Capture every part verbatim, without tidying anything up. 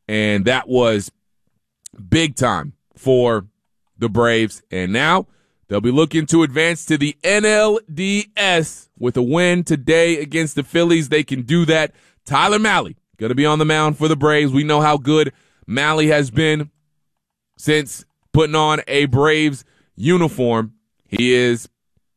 and that was big time for the Braves. And now they'll be looking to advance to the N L D S with a win today against the Phillies. They can do that. Tyler Mahle going to be on the mound for the Braves. We know how good Mahle has been since putting on a Braves uniform. He is,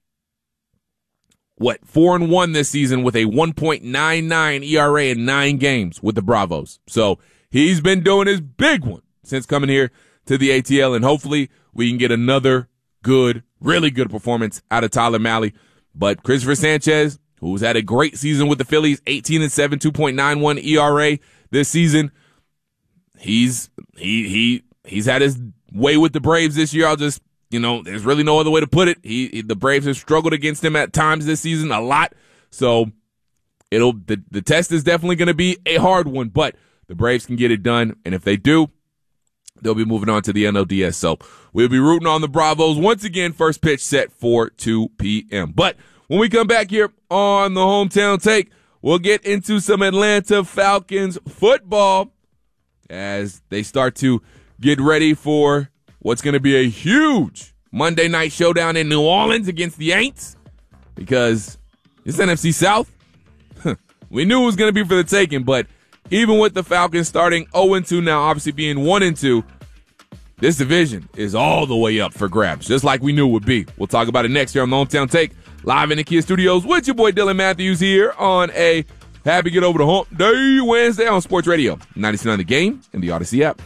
what, four and one this season with a one point nine nine E R A in nine games with the Bravos. So he's been doing his big one since coming here to the A T L, and hopefully we can get another good, really good performance out of Tyler Mahle. But Christopher Sanchez, who's had a great season with the Phillies, eighteen and seven, two point nine one E R A this season. He's he he he's had his way with the Braves this year. I'll just, you know, there's really no other way to put it. He, he the Braves have struggled against him at times this season, a lot. So it'll the, the test is definitely going to be a hard one, but the Braves can get it done, and if they do, they'll be moving on to the N L D S. So we'll be rooting on the Bravos once again. First pitch set for two p.m. But when we come back here on the Hometown Take, we'll get into some Atlanta Falcons football as they start to get ready for what's going to be a huge Monday night showdown in New Orleans against the Aints, because it's N F C South. We knew it was going to be for the taking, but even with the Falcons starting oh and two now, obviously being one and two, this division is all the way up for grabs, just like we knew it would be. We'll talk about it next year on the Hometown Take, live in the Kia Studios with your boy Dylan Matthews here on a Happy Get Over the Hump Day Wednesday on Sports Radio ninety-two point nine The Game and the Odyssey app.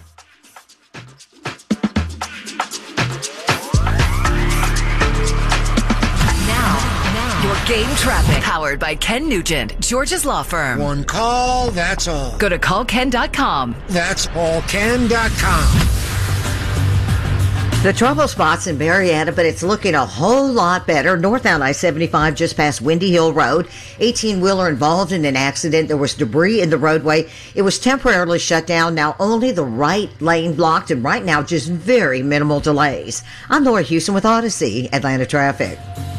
Game traffic powered by Ken Nugent, George's law firm. One call, that's all. Go to call ken dot com. That's all ken dot com. The trouble spot's in Marietta, but it's looking a whole lot better. Northbound I seventy-five just past Windy Hill Road. eighteen-wheeler involved in an accident. There was debris in the roadway. It was temporarily shut down. Now only the right lane blocked, and right now just very minimal delays. I'm Laura Houston with Odyssey, Atlanta Traffic.